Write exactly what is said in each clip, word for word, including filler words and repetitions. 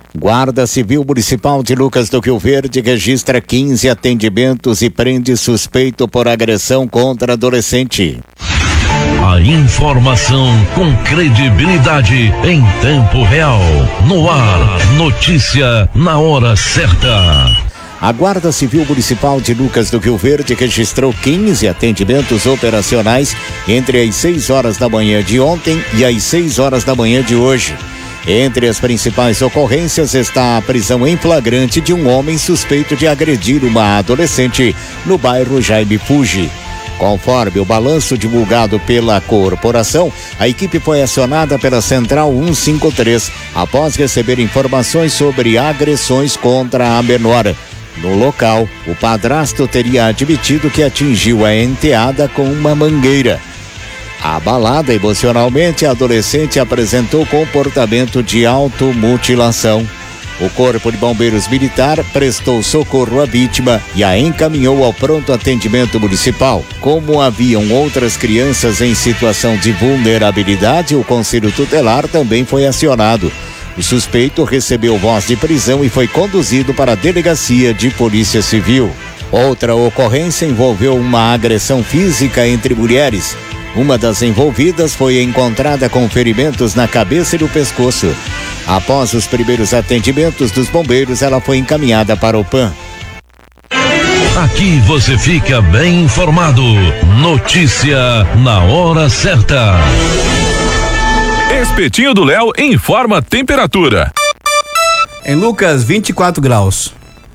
Guarda Civil Municipal de Lucas do Rio Verde registra quinze atendimentos e prende suspeito por agressão contra adolescente. A informação com credibilidade em tempo real. No ar, notícia na hora certa. A Guarda Civil Municipal de Lucas do Rio Verde registrou quinze atendimentos operacionais entre as seis horas da manhã de ontem e as seis horas da manhã de hoje. Entre as principais ocorrências está a prisão em flagrante de um homem suspeito de agredir uma adolescente no bairro Jaime Fuji. Conforme o balanço divulgado pela corporação, a equipe foi acionada pela Central cento e cinquenta e três após receber informações sobre agressões contra a menor. No local, o padrasto teria admitido que atingiu a enteada com uma mangueira. Abalada emocionalmente, a adolescente apresentou comportamento de automutilação. O Corpo de Bombeiros Militar prestou socorro à vítima e a encaminhou ao pronto atendimento municipal. Como haviam outras crianças em situação de vulnerabilidade, o Conselho Tutelar também foi acionado. O suspeito recebeu voz de prisão e foi conduzido para a Delegacia de Polícia Civil. Outra ocorrência envolveu uma agressão física entre mulheres. Uma das envolvidas foi encontrada com ferimentos na cabeça e no pescoço. Após os primeiros atendimentos dos bombeiros, ela foi encaminhada para o P A M. Aqui você fica bem informado. Notícia na hora certa. Espetinho do Léo informa a temperatura. Em Lucas, vinte e quatro graus.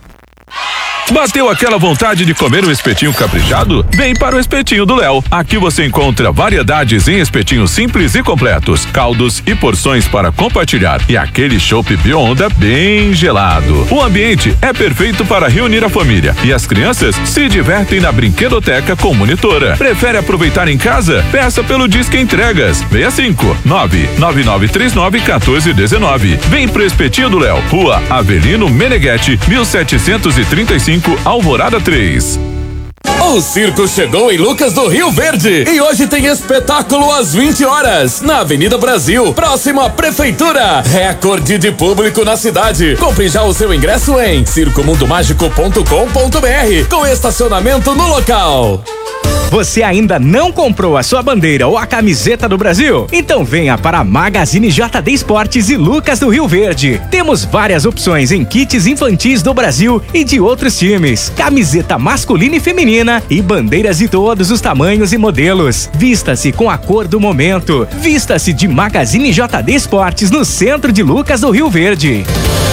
Bateu aquela vontade de comer um espetinho caprichado? Vem para o Espetinho do Léo. Aqui você encontra variedades em espetinhos simples e completos, caldos e porções para compartilhar e aquele chopp Bionda bem gelado. O ambiente é perfeito para reunir a família e as crianças se divertem na brinquedoteca com monitora. Prefere aproveitar em casa? Peça pelo Disque Entregas seis cinco nove nove nove três nove um quatro um nove. Vem pro Espetinho do Léo, Rua Avelino Meneghetti, mil setecentos e trinta e cinco, Alvorada três. O circo chegou em Lucas do Rio Verde e hoje tem espetáculo às vinte horas na Avenida Brasil, próximo à Prefeitura. Recorde de público na cidade. Compre já o seu ingresso em circo mundo mágico ponto com ponto br com estacionamento no local. Você ainda não comprou a sua bandeira ou a camiseta do Brasil? Então venha para a Magazine J D Esportes e Lucas do Rio Verde. Temos várias opções em kits infantis do Brasil e de outros times. Camiseta masculina e feminina e bandeiras de todos os tamanhos e modelos. Vista-se com a cor do momento. Vista-se de Magazine J D Esportes no centro de Lucas do Rio Verde.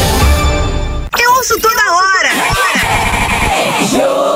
Eu ouço toda hora.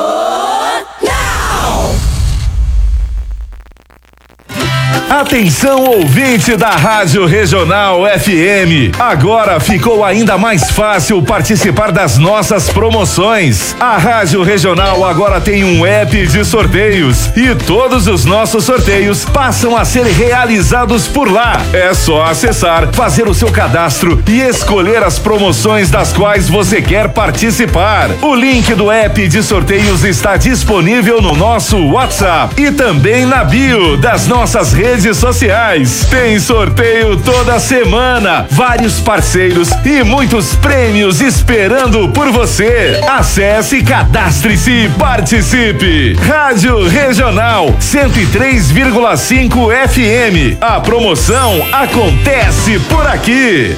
Atenção, ouvinte da Rádio Regional F M. Agora ficou ainda mais fácil participar das nossas promoções. A Rádio Regional agora tem um app de sorteios e todos os nossos sorteios passam a ser realizados por lá. É só acessar, fazer o seu cadastro e escolher as promoções das quais você quer participar. O link do app de sorteios está disponível no nosso WhatsApp e também na bio das nossas redes sociais. Tem sorteio toda semana, vários parceiros e muitos prêmios esperando por você. Acesse, cadastre-se e participe. Rádio Regional cento e três vírgula cinco F M. A promoção acontece por aqui.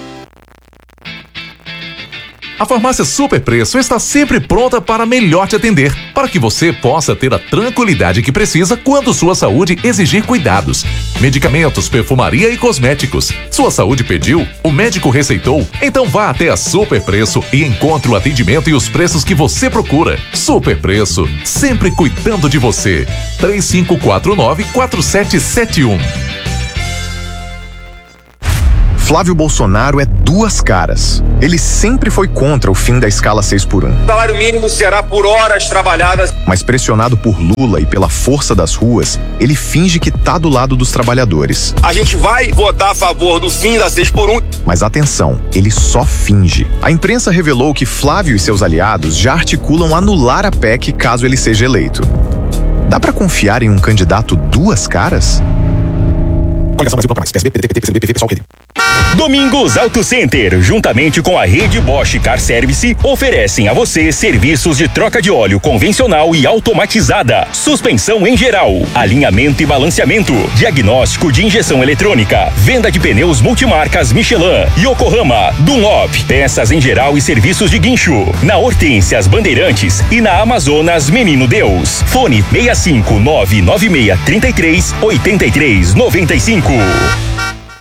A farmácia Super Preço está sempre pronta para melhor te atender, para que você possa ter a tranquilidade que precisa quando sua saúde exigir cuidados. Medicamentos, perfumaria e cosméticos. Sua saúde pediu? O médico receitou? Então vá até a Super Preço e encontre o atendimento e os preços que você procura. Super Preço, sempre cuidando de você. três cinco quatro nove, quatro sete sete um. Flávio Bolsonaro é duas caras. Ele sempre foi contra o fim da escala seis por um. O salário mínimo será por horas trabalhadas. Mas pressionado por Lula e pela força das ruas, ele finge que tá do lado dos trabalhadores. A gente vai votar a favor do fim da seis por um. Mas atenção, ele só finge. A imprensa revelou que Flávio e seus aliados já articulam anular a P E C caso ele seja eleito. Dá pra confiar em um candidato duas caras? Domingos Auto Center, juntamente com a rede Bosch Car Service, oferecem a você serviços de troca de óleo convencional e automatizada, suspensão em geral, alinhamento e balanceamento, diagnóstico de injeção eletrônica, venda de pneus multimarcas Michelin, Yokohama, Dunlop, peças em geral e serviços de guincho. Na Hortências Bandeirantes e na Amazonas Menino Deus. Fone seis cinco nove nove seis três três oito três nove cinco.